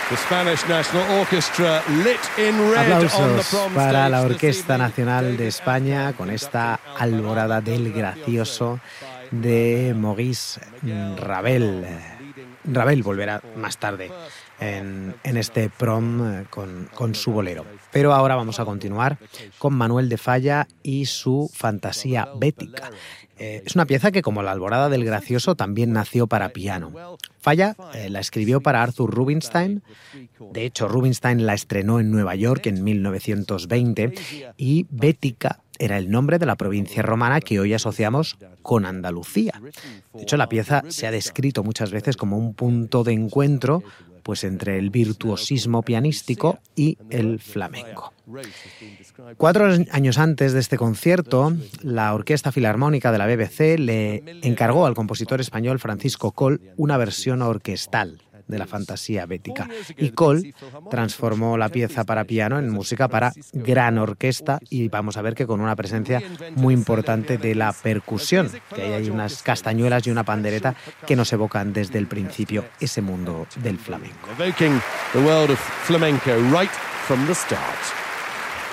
Aplausos para la Orquesta Nacional de España con esta Alborada del Gracioso de Maurice Ravel. Ravel volverá más tarde en este prom con su bolero. Pero ahora vamos a continuar con Manuel de Falla y su Fantasía Bética. Es una pieza que, como la Alborada del Gracioso, también nació para piano. Falla la escribió para Arthur Rubinstein. De hecho, Rubinstein la estrenó en Nueva York en 1920 y Bética era el nombre de la provincia romana que hoy asociamos con Andalucía. De hecho, la pieza se ha descrito muchas veces como un punto de encuentro pues entre el virtuosismo pianístico y el flamenco. 4 años antes de este concierto, la Orquesta Filarmónica de la BBC le encargó al compositor español Francisco Coll una versión orquestal de la Fantasía Bética. Y Coll transformó la pieza para piano en música para gran orquesta, y vamos a ver que con una presencia muy importante de la percusión, que ahí hay unas castañuelas y una pandereta que nos evocan desde el principio ese mundo del flamenco. Evoking the world of flamenco right from the start.